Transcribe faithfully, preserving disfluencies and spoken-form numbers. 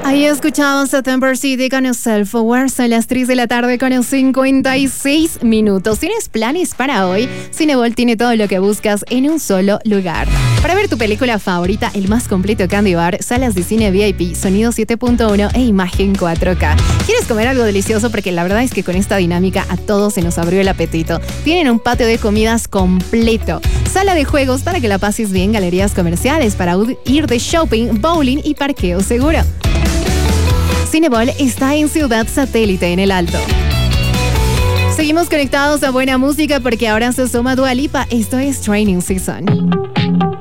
Ahí escuchamos September City con Self Aware. Son las tres de la tarde con cincuenta y seis minutos. ¿Tienes planes para hoy? Cinebol tiene todo lo que buscas en un solo lugar. Para ver tu película favorita, el más completo Candy Bar, salas de cine V I P, sonido siete punto uno e imagen cuatro K. ¿Quieres comer algo delicioso? Porque la verdad es que con esta dinámica a todos se nos abrió el apetito. Tienen un patio de comidas completo, sala de juegos para que la pases bien, galerías comerciales para ir de shopping, bowling y parqueo seguro. Cinebol está en Ciudad Satélite, en el Alto. Seguimos conectados a buena música porque ahora se suma Dua Lipa. Esto es Training Season.